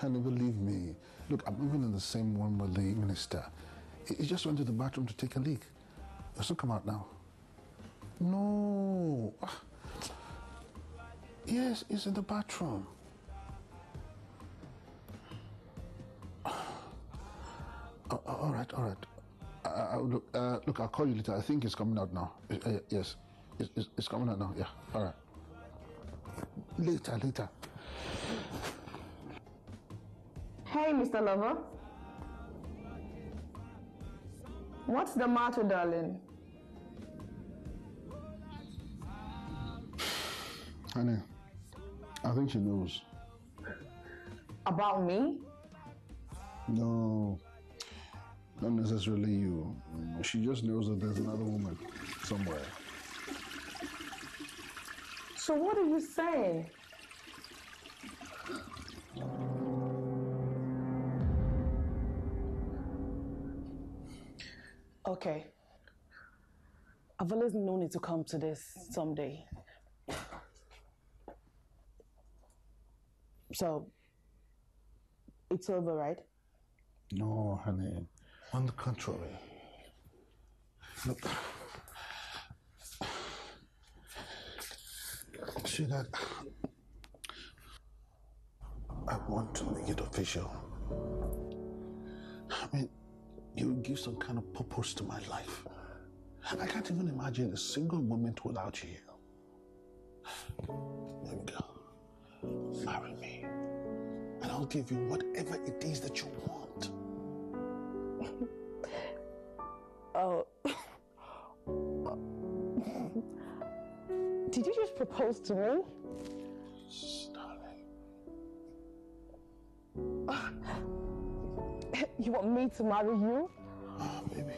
Honey, believe me. Look, I'm even in the same room with the minister. He just went to the bathroom to take a leak. He'll soon come out now. No. Yes, he's in the bathroom. All right. Look, I'll call you later. I think it's coming out now. Yes, it's coming out now. Yeah, all right. Later. Hey, Mr. Lover. What's the matter, darling? Honey, I think she knows. About me? No, not necessarily you. She just knows that there's another woman somewhere. So what are you saying? Okay. I've always known it to come to this someday. So, it's over, right? No, honey. On the contrary. Look. See that? I want to make it official. I mean, you give some kind of purpose to my life. I can't even imagine a single moment without you. Baby girl, marry me. And I'll give you whatever it is that you want. Oh. Did you just propose to me? Darling. You want me to marry you? Baby.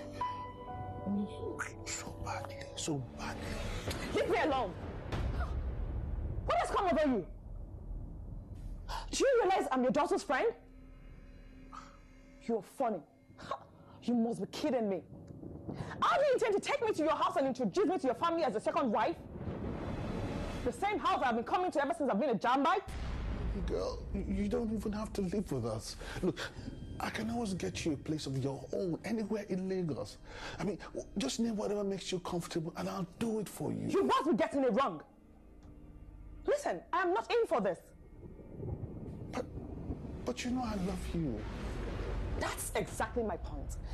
So badly. Leave me alone! What has come over you? Do you realize I'm your daughter's friend? You're funny. You must be kidding me. How do you intend to take me to your house and introduce me to your family as a second wife? The same house I've been coming to ever since I've been a jambite? Girl, you don't even have to live with us. Look, I can always get you a place of your own anywhere in Lagos. I mean, just name whatever makes you comfortable and I'll do it for you. You must be getting it wrong. Listen, I am not in for this. But you know I love you. That's exactly my point.